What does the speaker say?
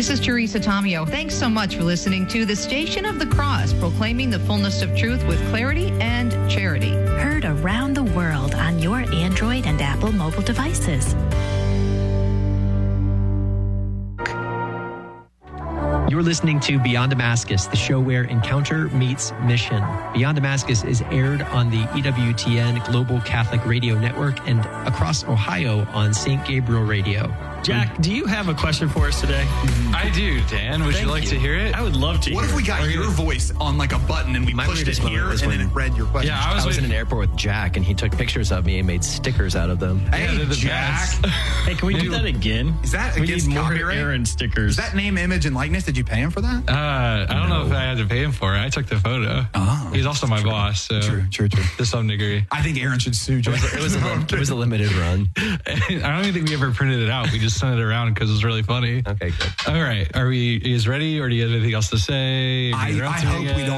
This is Teresa Tomeo. Thanks so much for listening to the Station of the Cross, proclaiming the fullness of truth with clarity and charity. Heard around the world on your Android and Apple mobile devices. You're listening to Beyond Damascus, the show where encounter meets mission. Beyond Damascus is aired on the EWTN Global Catholic Radio Network and across Ohio on St. Gabriel Radio. Jack, do you have a question for us today? I do, Dan. Would you like to hear it? I would love to. What if we got your voice on like a button and we pushed it here and then it read your question? Yeah, I was in an airport with Jack, and he took pictures of me and made stickers out of them. Hey, Jack. Hey, can we do that again? Is that we against need more copyright? Aaron stickers. Is that name, image, and likeness? Did you pay him for that? I don't know if I had to pay him for it. I took the photo. Oh, he's also my boss. So True. to some degree. I think Aaron should sue Jack. It was a limited run. I don't even think we ever printed it out. We just sent it around because it was really funny. Okay, good. All right. Are you guys ready, or do you have anything else to say? I hope we don't